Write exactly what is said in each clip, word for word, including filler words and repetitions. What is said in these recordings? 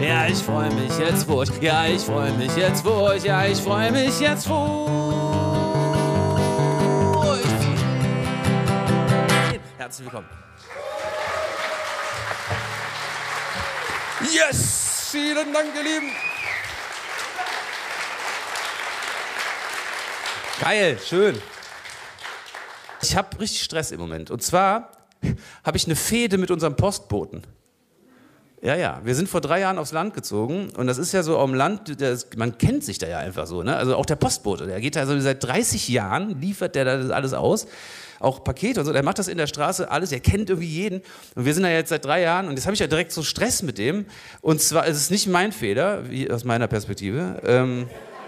Ja, ich freue mich jetzt furcht. Ja, ich freue mich jetzt furcht. Ja, ich freue mich jetzt furcht. Herzlich willkommen. Yes! Vielen Dank, ihr Lieben. Geil, schön. Ich habe richtig Stress im Moment. Und zwar habe ich eine Fehde mit unserem Postboten. Ja, ja, wir sind vor drei Jahren aufs Land gezogen und das ist ja so am Land, das, man kennt sich da ja einfach so, ne? Also auch der Postbote, der geht da also seit dreißig Jahren, liefert der das alles aus, auch Pakete und so, der macht das in der Straße alles, der kennt irgendwie jeden und wir sind da jetzt seit drei Jahren und jetzt habe ich ja direkt so Stress mit dem und zwar, es ist nicht mein Fehler, wie aus meiner Perspektive, ähm,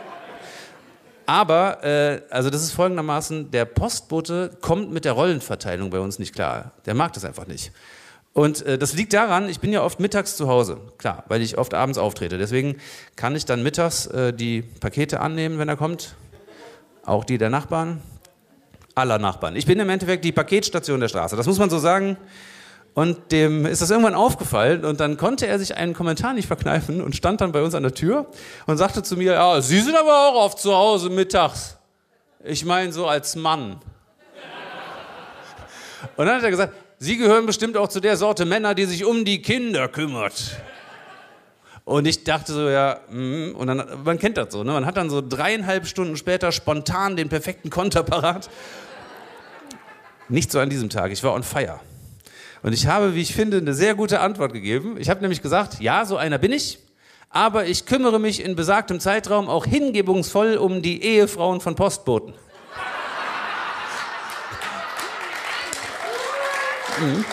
aber, äh, also das ist folgendermaßen, der Postbote kommt mit der Rollenverteilung bei uns nicht klar, der mag das einfach nicht. Und äh, das liegt daran, ich bin ja oft mittags zu Hause, klar, weil ich oft abends auftrete. Deswegen kann ich dann mittags äh, die Pakete annehmen, wenn er kommt. Auch die der Nachbarn, aller Nachbarn. Ich bin im Endeffekt die Paketstation der Straße, das muss man so sagen. Und dem ist das irgendwann aufgefallen und dann konnte er sich einen Kommentar nicht verkneifen und stand dann bei uns an der Tür und sagte zu mir, ja, Sie sind aber auch oft zu Hause mittags. Ich meine so als Mann. Und dann hat er gesagt, Sie gehören bestimmt auch zu der Sorte Männer, die sich um die Kinder kümmert. Und ich dachte so, ja, mm, und dann, man kennt das so, ne? Man hat dann so dreieinhalb Stunden später spontan den perfekten Konter parat. Nicht so an diesem Tag, ich war on fire. Und ich habe, wie ich finde, eine sehr gute Antwort gegeben. Ich habe nämlich gesagt, ja, so einer bin ich, aber ich kümmere mich in besagtem Zeitraum auch hingebungsvoll um die Ehefrauen von Postboten. Mhm.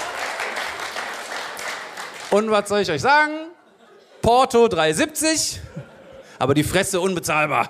Und was soll ich euch sagen? Porto drei siebzig, aber die Fresse unbezahlbar.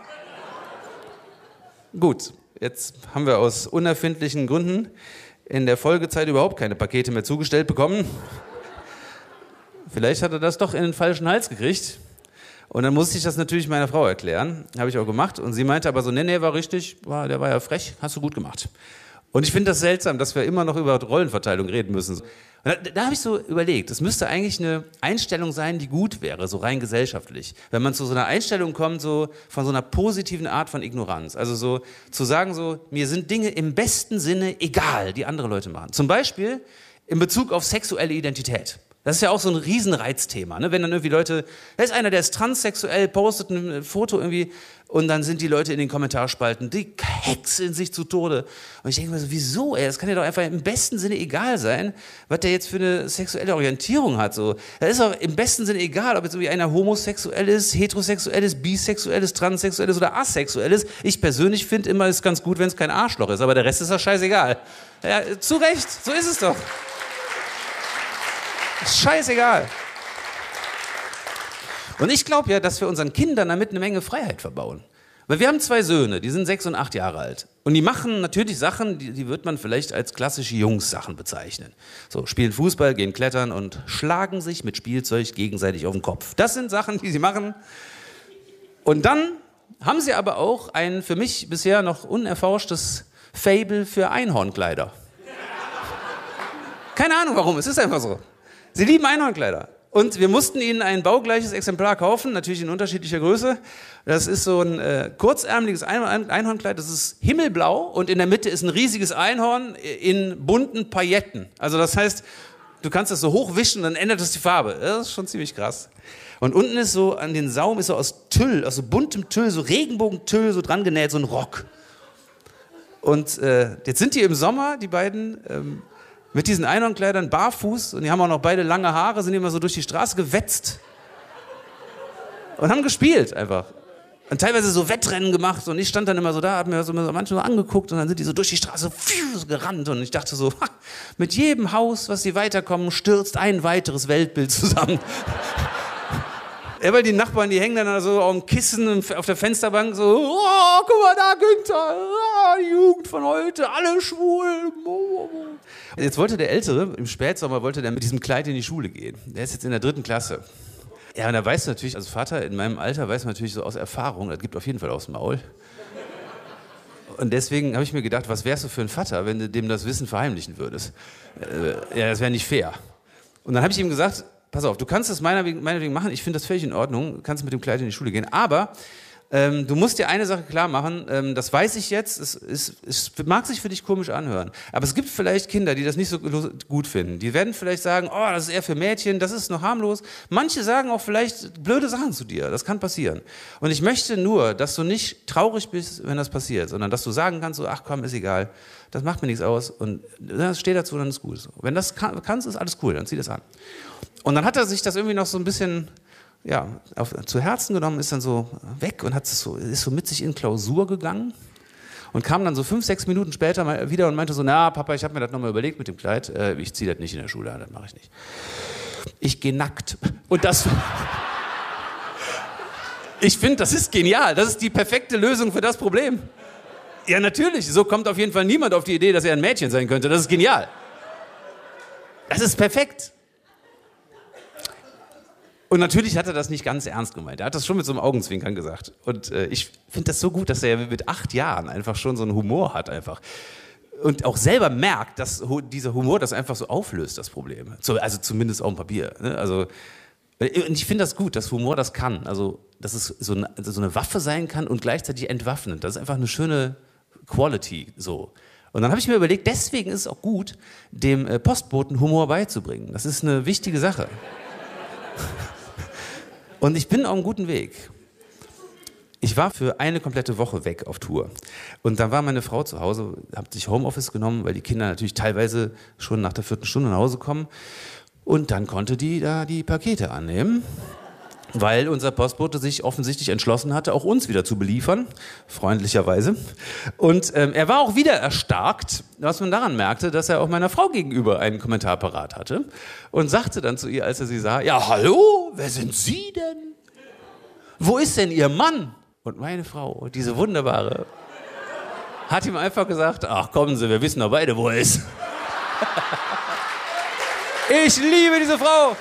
Gut, jetzt haben wir aus unerfindlichen Gründen in der Folgezeit überhaupt keine Pakete mehr zugestellt bekommen. Vielleicht hat er das doch in den falschen Hals gekriegt. Und dann musste ich das natürlich meiner Frau erklären. Habe ich auch gemacht. Und sie meinte aber so, nee, nee, war richtig, war, der war ja frech, hast du gut gemacht. Und ich finde das seltsam, dass wir immer noch über Rollenverteilung reden müssen. Und da, da habe ich so überlegt, es müsste eigentlich eine Einstellung sein, die gut wäre, so rein gesellschaftlich. Wenn man zu so einer Einstellung kommt, so von so einer positiven Art von Ignoranz. Also so zu sagen, so, mir sind Dinge im besten Sinne egal, die andere Leute machen. Zum Beispiel in Bezug auf sexuelle Identität. Das ist ja auch so ein Riesenreizthema, ne? Wenn dann irgendwie Leute, da ist einer, der ist transsexuell, postet ein Foto irgendwie und dann sind die Leute in den Kommentarspalten, die hexen sich zu Tode. Und ich denke mir so, wieso, ey, das kann ja doch einfach im besten Sinne egal sein, was der jetzt für eine sexuelle Orientierung hat, so. Das ist doch im besten Sinne egal, ob jetzt irgendwie einer homosexuell ist, heterosexuell ist, bisexuell ist, transsexuell ist oder asexuell ist. Ich persönlich finde immer, es ist ganz gut, wenn es kein Arschloch ist, aber der Rest ist doch scheißegal. Ja, zu Recht, so ist es doch. Ist scheißegal. Und ich glaube ja, dass wir unseren Kindern damit eine Menge Freiheit verbauen. Weil wir haben zwei Söhne, die sind sechs und acht Jahre alt. Und die machen natürlich Sachen, die, die wird man vielleicht als klassische Jungs-Sachen bezeichnen. So, spielen Fußball, gehen klettern und schlagen sich mit Spielzeug gegenseitig auf den Kopf. Das sind Sachen, die sie machen. Und dann haben sie aber auch ein für mich bisher noch unerforschtes Faible für Einhornkleider. Keine Ahnung warum, es ist einfach so. Sie lieben Einhornkleider. Und wir mussten ihnen ein baugleiches Exemplar kaufen, natürlich in unterschiedlicher Größe. Das ist so ein äh, kurzärmeliges Einhornkleid, das ist himmelblau und in der Mitte ist ein riesiges Einhorn in bunten Pailletten. Also das heißt, du kannst das so hochwischen und dann ändert es die Farbe. Das ist schon ziemlich krass. Und unten ist so, an den Saum ist so aus Tüll, aus so buntem Tüll, so Regenbogentüll, so dran genäht, so ein Rock. Und äh, jetzt sind die im Sommer, die beiden, ähm, mit diesen Einhornkleidern barfuß und die haben auch noch beide lange Haare, sind immer so durch die Straße gewetzt und haben gespielt einfach. Und teilweise so Wettrennen gemacht und ich stand dann immer so da, hab mir so manchmal so angeguckt und dann sind die so durch die Straße so gerannt und ich dachte so, ha, mit jedem Haus, was sie weiterkommen, stürzt ein weiteres Weltbild zusammen. Ja, weil die Nachbarn, die hängen dann so auf dem Kissen auf der Fensterbank so, oh, guck mal da, Günther, oh, die Jugend von heute, alle schwul. Jetzt wollte der Ältere, im Spätsommer wollte der mit diesem Kleid in die Schule gehen. Der ist jetzt in der dritten Klasse. Ja, und da weißt du natürlich, als Vater in meinem Alter weiß man natürlich so aus Erfahrung, das gibt auf jeden Fall aufs Maul. Und deswegen habe ich mir gedacht, was wärst du für ein Vater, wenn du dem das Wissen verheimlichen würdest? Äh, ja, das wäre nicht fair. Und dann habe ich ihm gesagt, pass auf, du kannst das meinetwegen, meinetwegen machen, ich finde das völlig in Ordnung, du kannst mit dem Kleid in die Schule gehen, aber ähm, du musst dir eine Sache klar machen, ähm, das weiß ich jetzt, es, es, es mag sich für dich komisch anhören, aber es gibt vielleicht Kinder, die das nicht so gut finden. Die werden vielleicht sagen, oh, das ist eher für Mädchen, das ist noch harmlos. Manche sagen auch vielleicht blöde Sachen zu dir, das kann passieren. Und ich möchte nur, dass du nicht traurig bist, wenn das passiert, sondern dass du sagen kannst, so, ach komm, ist egal, das macht mir nichts aus und dann steh dazu, dann ist gut. So. Wenn das kann, kannst, ist alles cool, dann zieh das an. Und dann hat er sich das irgendwie noch so ein bisschen ja, auf, zu Herzen genommen, ist dann so weg und hat so, ist so mit sich in Klausur gegangen und kam dann so fünf, sechs Minuten später mal wieder und meinte so, na Papa, ich habe mir das nochmal überlegt mit dem Kleid, äh, ich ziehe das nicht in der Schule an, das mache ich nicht. Ich gehe nackt. Und das... Ich finde, das ist genial, das ist die perfekte Lösung für das Problem. Ja, natürlich, so kommt auf jeden Fall niemand auf die Idee, dass er ein Mädchen sein könnte, das ist genial. Das ist perfekt. Und natürlich hat er das nicht ganz ernst gemeint. Er hat das schon mit so einem Augenzwinkern gesagt. Und äh, ich finde das so gut, dass er mit acht Jahren einfach schon so einen Humor hat einfach. Und auch selber merkt, dass dieser Humor das einfach so auflöst, das Problem. Also zumindest auf dem Papier. Ne? Also, und ich finde das gut, dass Humor das kann. Also, dass es so eine, so eine Waffe sein kann und gleichzeitig entwaffnend. Das ist einfach eine schöne Quality so. Und dann habe ich mir überlegt, deswegen ist es auch gut, dem äh, Postboten Humor beizubringen. Das ist eine wichtige Sache. Und ich bin auf einem guten Weg. Ich war für eine komplette Woche weg auf Tour. Und dann war meine Frau zu Hause, hat sich Homeoffice genommen, weil die Kinder natürlich teilweise schon nach der vierten Stunde nach Hause kommen. Und dann konnte die da die Pakete annehmen, weil unser Postbote sich offensichtlich entschlossen hatte, auch uns wieder zu beliefern, freundlicherweise. Und ähm, er war auch wieder erstarkt, was man daran merkte, dass er auch meiner Frau gegenüber einen Kommentar parat hatte und sagte dann zu ihr, als er sie sah, ja hallo, wer sind Sie denn? Wo ist denn Ihr Mann? Und meine Frau, diese wunderbare, hat ihm einfach gesagt, ach kommen Sie, wir wissen doch beide, wo er ist. Ich liebe diese Frau.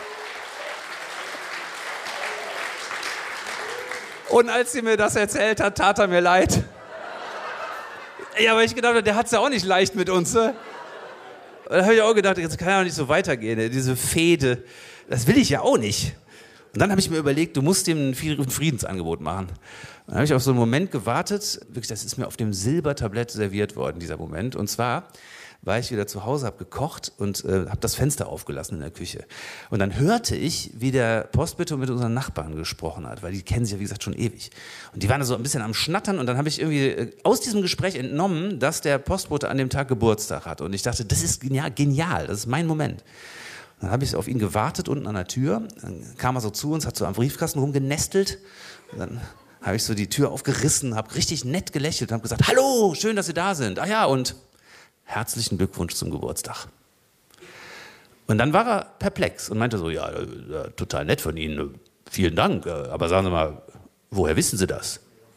Und als sie mir das erzählt hat, tat er mir leid. Ja, aber ich gedacht habe, der hat es ja auch nicht leicht mit uns. Ne? Und da habe ich auch gedacht, jetzt kann ja auch nicht so weitergehen. Ne? Diese Fehde, das will ich ja auch nicht. Und dann habe ich mir überlegt, du musst ihm ein Friedensangebot machen. Dann habe ich auf so einen Moment gewartet. Wirklich, das ist mir auf dem Silbertablett serviert worden, dieser Moment. Und zwar war ich wieder zu Hause, habe gekocht und äh, habe das Fenster aufgelassen in der Küche. Und dann hörte ich, wie der Postbote mit unseren Nachbarn gesprochen hat, weil die kennen sich ja, wie gesagt, schon ewig. Und die waren so ein bisschen am Schnattern und dann habe ich irgendwie äh, aus diesem Gespräch entnommen, dass der Postbote an dem Tag Geburtstag hat. Und ich dachte, das ist genial, genial, das ist mein Moment. Dann habe ich auf ihn gewartet unten an der Tür. Dann kam er so zu uns, hat so am Briefkasten rumgenestelt. Und dann habe ich so die Tür aufgerissen, habe richtig nett gelächelt und habe gesagt, hallo, schön, dass Sie da sind. Ah ja, und herzlichen Glückwunsch zum Geburtstag. Und dann war er perplex und meinte so, ja, ja total nett von Ihnen, vielen Dank, aber sagen Sie mal, woher wissen Sie das?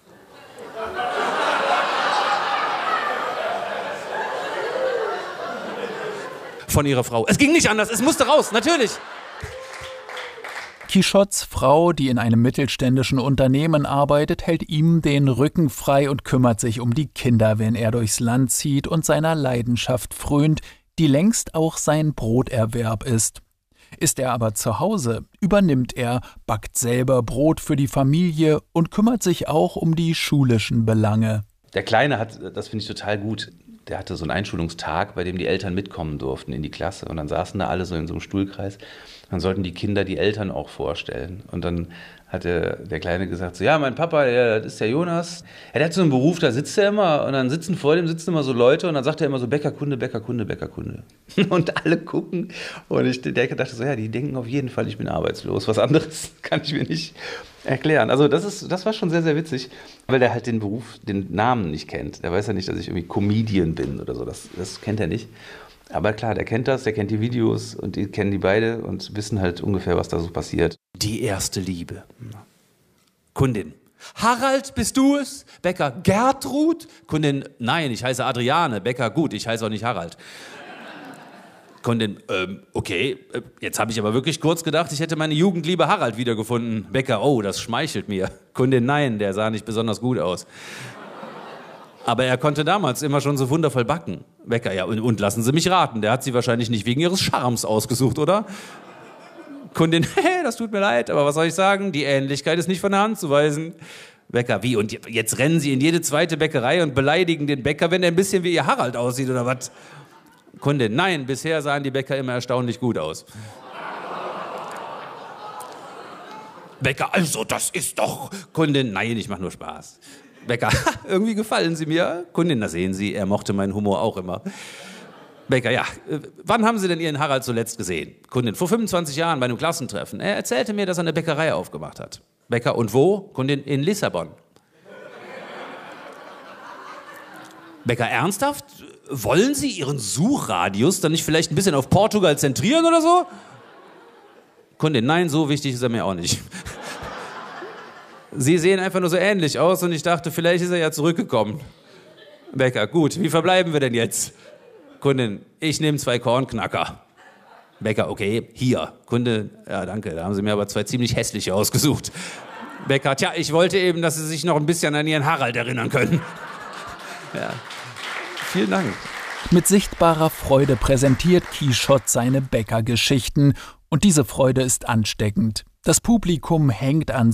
Von Ihrer Frau. Es ging nicht anders, es musste raus, natürlich. Quichottes Frau, die in einem mittelständischen Unternehmen arbeitet, hält ihm den Rücken frei und kümmert sich um die Kinder, wenn er durchs Land zieht und seiner Leidenschaft frönt, die längst auch sein Broterwerb ist. Ist er aber zu Hause, übernimmt er, backt selber Brot für die Familie und kümmert sich auch um die schulischen Belange. Der Kleine hat, das finde ich total gut, der hatte so einen Einschulungstag, bei dem die Eltern mitkommen durften in die Klasse. Und dann saßen da alle so in so einem Stuhlkreis. Dann sollten die Kinder die Eltern auch vorstellen. Und dann hat der, der Kleine gesagt, so, ja, mein Papa, der, das ist der Jonas. Ja, der hat so einen Beruf, da sitzt er immer und dann sitzen vor dem sitzen immer so Leute und dann sagt er immer so Bäckerkunde, Bäckerkunde, Bäckerkunde. Und alle gucken und ich dachte so, ja, die denken auf jeden Fall, ich bin arbeitslos. Was anderes kann ich mir nicht erklären. Also das ist, das war schon sehr, sehr witzig, weil der halt den Beruf, den Namen nicht kennt. Der weiß ja nicht, dass ich irgendwie Comedian bin oder so. Das, das kennt er nicht. Aber klar, der kennt das, der kennt die Videos und die kennen die beide und wissen halt ungefähr, was da so passiert. Die erste Liebe. Kundin. Harald, bist du es? Bäcker Gertrud? Kundin, nein, ich heiße Adriane. Bäcker, gut, ich heiße auch nicht Harald. Kundin, ähm, okay, jetzt habe ich aber wirklich kurz gedacht, ich hätte meine Jugendliebe Harald wiedergefunden. Bäcker, oh, das schmeichelt mir. Kundin, nein, der sah nicht besonders gut aus. Aber er konnte damals immer schon so wundervoll backen. Bäcker, ja, und, und lassen Sie mich raten, der hat Sie wahrscheinlich nicht wegen Ihres Charmes ausgesucht, oder? Kundin, hey, das tut mir leid, aber was soll ich sagen? Die Ähnlichkeit ist nicht von der Hand zu weisen. Bäcker, wie? Und jetzt rennen Sie in jede zweite Bäckerei und beleidigen den Bäcker, wenn er ein bisschen wie Ihr Harald aussieht oder was? Kundin, nein, bisher sahen die Bäcker immer erstaunlich gut aus. Bäcker, also das ist doch... Kundin, nein, ich mache nur Spaß. Bäcker, irgendwie gefallen Sie mir. Kundin, na sehen Sie, er mochte meinen Humor auch immer. Bäcker, ja, wann haben Sie denn Ihren Harald zuletzt gesehen? Kundin, vor fünfundzwanzig Jahren bei einem Klassentreffen. Er erzählte mir, dass er eine Bäckerei aufgemacht hat. Bäcker, und wo? Kundin, in Lissabon. Bäcker, ernsthaft? Wollen Sie Ihren Suchradius dann nicht vielleicht ein bisschen auf Portugal zentrieren oder so? Kundin, nein, so wichtig ist er mir auch nicht. Sie sehen einfach nur so ähnlich aus und ich dachte, vielleicht ist er ja zurückgekommen. Bäcker, gut, wie verbleiben wir denn jetzt? Kundin, ich nehme zwei Kornknacker. Bäcker, okay, hier. Kunde, ja danke, da haben Sie mir aber zwei ziemlich hässliche ausgesucht. Bäcker, tja, ich wollte eben, dass Sie sich noch ein bisschen an Ihren Harald erinnern können. Ja, vielen Dank. Mit sichtbarer Freude präsentiert Quichotte seine Bäckergeschichten. Und diese Freude ist ansteckend. Das Publikum hängt an